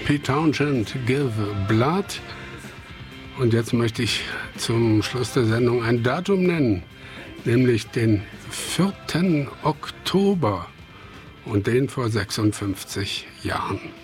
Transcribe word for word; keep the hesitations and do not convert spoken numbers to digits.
Pete Townshend, Give Blood. Und jetzt möchte ich zum Schluss der Sendung ein Datum nennen, nämlich den vierten Oktober und den vor sechsundfünfzig Jahren.